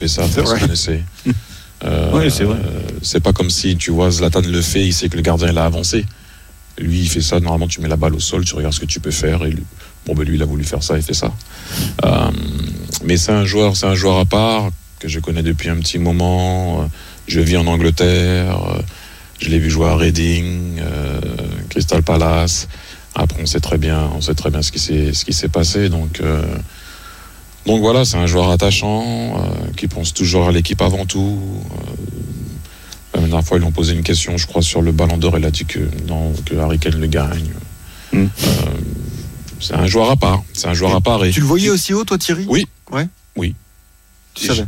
ça, C'est vrai. Oui, c'est vrai. C'est pas comme si, tu vois, Zlatan le fait, il sait que le gardien il a avancé. Lui, il fait ça, normalement, tu mets la balle au sol, tu regardes ce que tu peux faire. Et lui, lui, il a voulu faire ça, il fait ça. Mais c'est un joueur à part, que je connais depuis un petit moment. Je vis en Angleterre. Je l'ai vu jouer à Reading, Crystal Palace. Après, on sait très bien ce qui s'est passé. Donc voilà, c'est un joueur attachant, qui pense toujours à l'équipe avant tout. La dernière fois, ils lui ont posé une question, je crois, sur le Ballon d'Or. Il a dit que Harry Kane le gagne. C'est un joueur à part. Et tu le voyais aussi haut, toi, Thierry ? Oui. Ouais. Oui. Tu savais.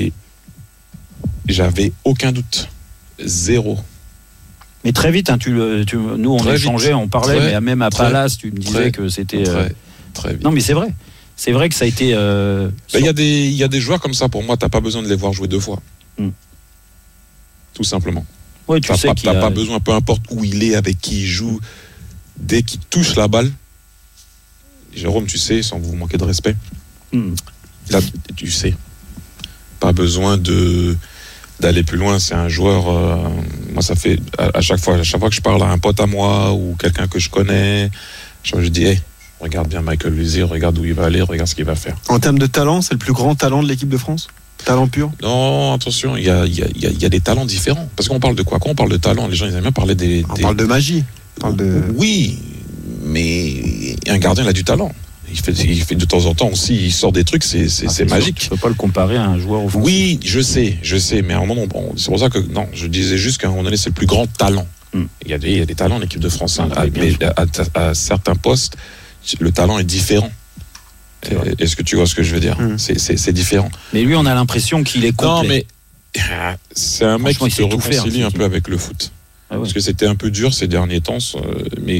J'avais aucun doute. Zéro. Mais très vite, hein, nous on Très échangeait, vite. on parlait, mais même à Palace, tu me disais très, que c'était. Très vite. Non, mais c'est vrai. C'est vrai que ça a été. Il y a des joueurs comme ça, pour moi, t'as pas besoin de les voir jouer deux fois. Tout simplement. Ouais, tu sais t'as pas besoin, peu importe où il est, avec qui il joue, dès qu'il touche la balle. Jérôme, tu sais, sans vous manquer de respect, là, tu sais, pas besoin d'aller plus loin. C'est un joueur. Moi, ça fait à chaque fois que je parle à un pote à moi ou quelqu'un que je connais, je dis, hey, regarde bien Michael Luzier, regarde où il va aller, regarde ce qu'il va faire. En termes de talent, c'est le plus grand talent de l'équipe de France ? Talent pur ? Non, attention, il y a des talents différents. Parce qu'on parle de quoi ? Quand on parle de talent, les gens ils aiment bien parler On parle de magie. Oui, mais un gardien il a du talent. Il fait de temps en temps aussi, il sort des trucs, c'est magique. Tu peux pas le comparer à un joueur offensif. Oui, je sais, mais à un moment, c'est pour ça que non, je disais juste qu'à un moment donné, c'est le plus grand talent. Il y a des talents en équipe de France, mais à certains postes, le talent est différent. Est-ce que tu vois ce que je veux dire ? C'est différent. Mais lui, on a l'impression qu'il est complet. Non, mais c'est un mec qui se réconcilie un peu avec le foot. Ah ouais. Parce que c'était un peu dur ces derniers temps, mais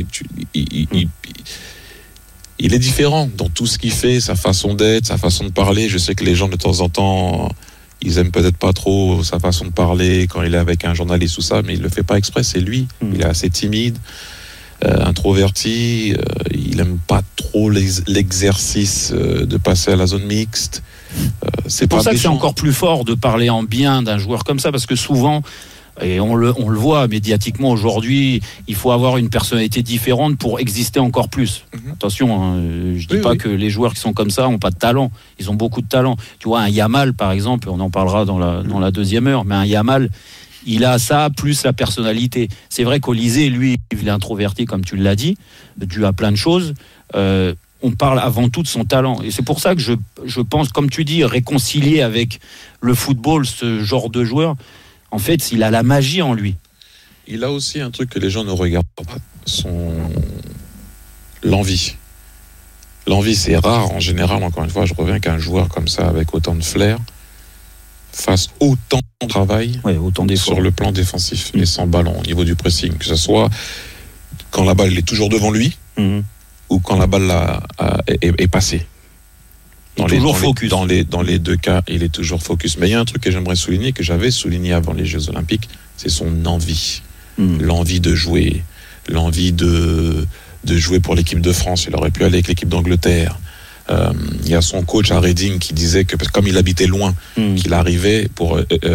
il est différent dans tout ce qu'il fait, sa façon d'être, sa façon de parler. Je sais que les gens, de temps en temps, ils aiment peut-être pas trop sa façon de parler quand il est avec un journaliste ou ça, mais il le fait pas exprès, c'est lui. Il est assez timide, introverti, il aime pas trop l'exercice de passer à la zone mixte. C'est pour ça que c'est encore plus fort de parler en bien d'un joueur comme ça, parce que souvent, et on le voit médiatiquement aujourd'hui, il faut avoir une personnalité différente pour exister encore plus. Attention, hein, je dis pas que les joueurs qui sont comme ça ont pas de talent, ils ont beaucoup de talent. Tu vois, un Yamal par exemple, on en parlera dans la deuxième heure, mais un Yamal, il a ça plus la personnalité. C'est vrai qu'Olysée, lui, il est introverti comme tu l'as dit, dû à plein de choses. On parle avant tout de son talent. Et c'est pour ça que je pense, comme tu dis, réconcilier avec le football ce genre de joueur. En fait, il a la magie en lui. Il a aussi un truc que les gens ne regardent pas, l'envie. L'envie, c'est rare en général. Encore une fois, je reviens qu'un joueur comme ça, avec autant de flair, fasse autant de travail sur le plan défensif et sans ballon, au niveau du pressing. Que ce soit quand la balle est toujours devant lui ou quand la balle est passée. Dans les deux cas, il est toujours focus. Mais il y a un truc que j'aimerais souligner, que j'avais souligné avant les Jeux Olympiques, c'est son envie. L'envie de jouer, l'envie de jouer pour l'équipe de France. Il aurait pu aller avec l'équipe d'Angleterre. Il y a son coach à Reading qui disait que, parce que comme il habitait loin, qu'il arrivait pour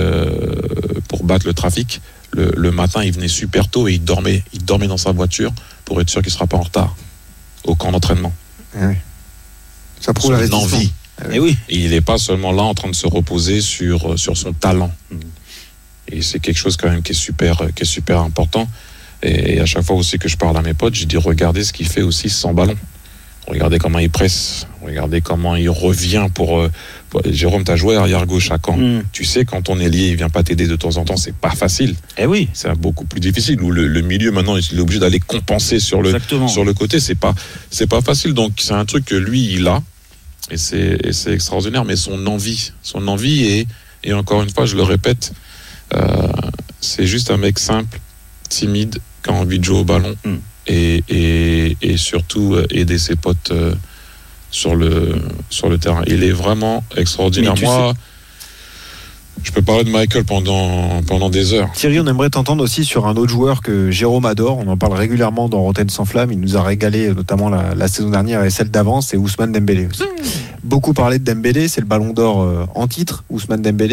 battre le trafic, le matin, il venait super tôt et il dormait dans sa voiture pour être sûr qu'il ne sera pas en retard au camp d'entraînement. Oui. Ça prouve la envie. Et oui. Et il n'est pas seulement là en train de se reposer sur son talent. Et c'est quelque chose quand même qui est super important. Et à chaque fois aussi que je parle à mes potes, je dis regardez ce qu'il fait aussi sans ballon. Regardez comment il presse. Regardez comment il revient pour Jérôme, t'as joué arrière gauche à Caen. Tu sais, quand ton ailier il vient pas t'aider de temps en temps, c'est pas facile. Eh oui. C'est beaucoup plus difficile. Ou le milieu maintenant, il est obligé d'aller compenser sur le côté. C'est pas facile. Donc c'est un truc que lui il a et c'est extraordinaire. Mais son envie et encore une fois, je le répète, c'est juste un mec simple, timide, qui a envie de jouer au ballon. Et surtout aider ses potes sur le terrain. Il est vraiment extraordinaire. Moi, je peux parler de Michael pendant des heures. Thierry, on aimerait t'entendre aussi sur un autre joueur que Jérôme adore. On en parle régulièrement dans Rotten sans flamme. Il nous a régalé, notamment la saison dernière et celle d'avant. C'est Ousmane Dembélé aussi. Beaucoup parlé de Dembélé. C'est le Ballon d'Or en titre, Ousmane Dembélé.